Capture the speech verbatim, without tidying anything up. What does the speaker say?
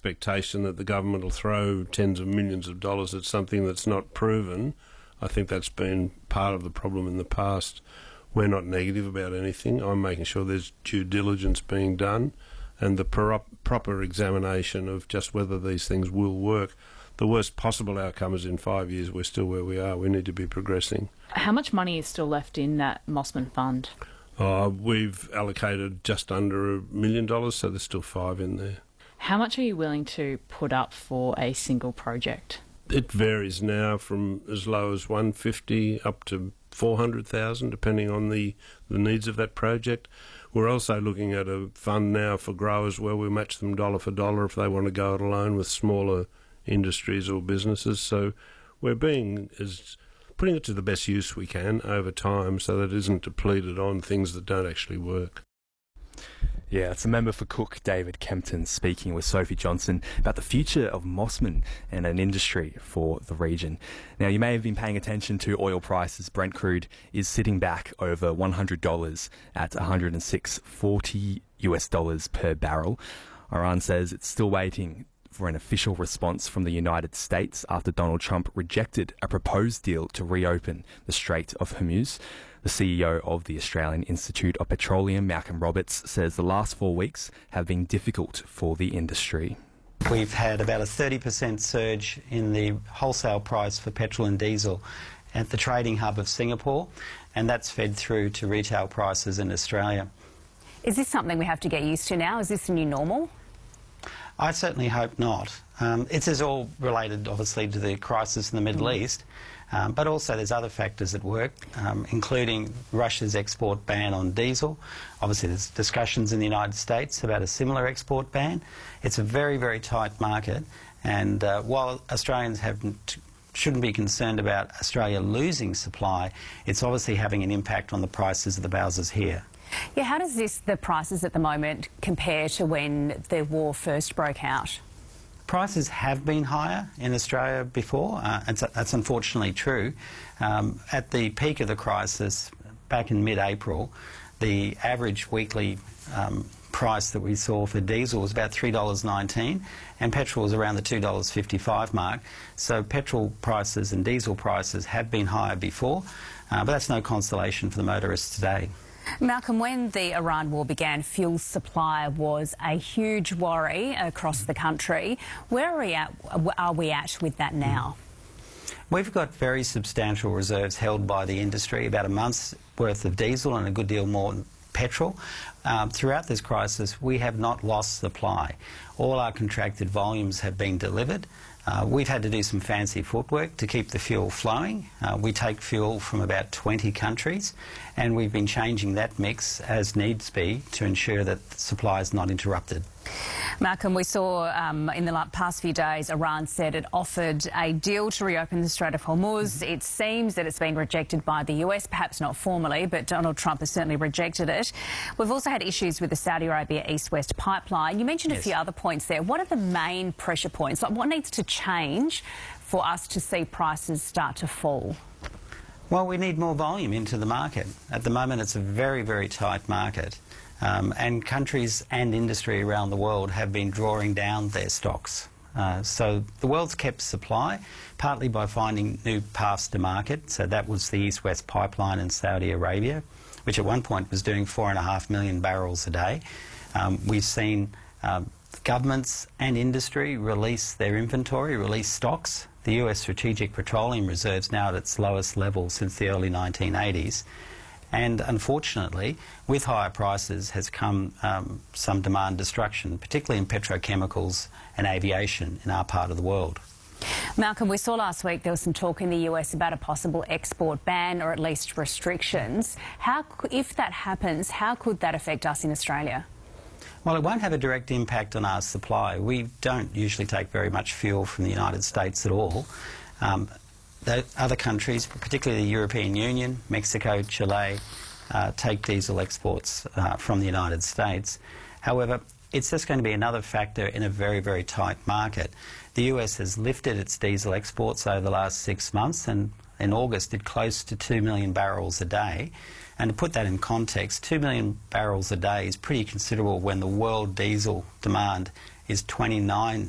expectation that the government will throw tens of millions of dollars at something that's not proven. I think that's been part of the problem in the past. We're not negative about anything. I'm making sure there's due diligence being done and the pro- proper examination of just whether these things will work. The worst possible outcome is in five years we're still where we are. We need to be progressing. How much money is still left in that Mossman Fund? Uh, we've allocated just under a million dollars, so there's still five in there. How much are you willing to put up for a single project? It varies now from as low as one hundred fifty up to four hundred thousand, depending on the, the needs of that project. We're also looking at a fund now for growers where we match them dollar for dollar if they want to go it alone with smaller industries or businesses. So we're being as putting it to the best use we can over time so that it isn't depleted on things that don't actually work. Yeah, it's a member for Cook, David Kempton, speaking with Sophie Johnson about the future of Mossman and an industry for the region. Now, you may have been paying attention to oil prices. Brent crude is sitting back over one hundred dollars at one hundred six forty US dollars per barrel. Iran says it's still waiting for an official response from the United States after Donald Trump rejected a proposed deal to reopen the Strait of Hormuz. The C E O of the Australian Institute of Petroleum, Malcolm Roberts, says the last four weeks have been difficult for the industry. We've had about a thirty percent surge in the wholesale price for petrol and diesel at the trading hub of Singapore, and that's fed through to retail prices in Australia. Is this something we have to get used to now? Is this the new normal? I certainly hope not. Um, it is all related, obviously, to the crisis in the Middle mm. East, um, but also there's other factors at work, um, including Russia's export ban on diesel. Obviously, there's discussions in the United States about a similar export ban. It's a very, very tight market, and uh, while Australians haven't shouldn't be concerned about Australia losing supply, it's obviously having an impact on the prices of the barrels here. Yeah, how does this, the prices at the moment, compare to when the war first broke out? Prices have been higher in Australia before. Uh, it's, that's unfortunately true. Um, at the peak of the crisis, back in mid-April, the average weekly um, price that we saw for diesel was about three dollars nineteen, and petrol was around the two dollars fifty-five mark. So petrol prices and diesel prices have been higher before, uh, but that's no consolation for the motorists today. Malcolm, when the Iran war began, fuel supply was a huge worry across the country. Where are we at, are we at with that now? We've got very substantial reserves held by the industry, about a month's worth of diesel and a good deal more petrol. Um, throughout this crisis, we have not lost supply. All our contracted volumes have been delivered. Uh, we've had to do some fancy footwork to keep the fuel flowing. Uh, we take fuel from about twenty countries, and we've been changing that mix as needs be to ensure that supply is not interrupted. Malcolm, we saw um, in the past few days Iran said it offered a deal to reopen the Strait of Hormuz. Mm-hmm. It seems that it's been rejected by the U S, perhaps not formally, but Donald Trump has certainly rejected it. We've also had issues with the Saudi Arabia East-West pipeline. You mentioned yes. a few other points there. What are the main pressure points? Like, what needs to change for us to see prices start to fall? Well, we need more volume into the market. At the moment, it's a very, very tight market. Um, and countries and industry around the world have been drawing down their stocks. Uh, so the world's kept supply, partly by finding new paths to market. So that was the East-West pipeline in Saudi Arabia, which at one point was doing four and a half million barrels a day. Um, we've seen um, governments and industry release their inventory, release stocks. The U S Strategic Petroleum Reserve's now at its lowest level since the early nineteen eighties. And unfortunately, with higher prices has come um, some demand destruction, particularly in petrochemicals and aviation in our part of the world. Malcolm, we saw last week there was some talk in the U S about a possible export ban or at least restrictions. How, if that happens, how could that affect us in Australia? Well, it won't have a direct impact on our supply. We don't usually take very much fuel from the United States at all. Um, the other countries, particularly the European Union, Mexico, Chile, uh, take diesel exports uh, from the United States. However, it's just going to be another factor in a very, very tight market. The U S has lifted its diesel exports over the last six months and in August did close to two million barrels a day. And to put that in context, two million barrels a day is pretty considerable when the world diesel demand is twenty-nine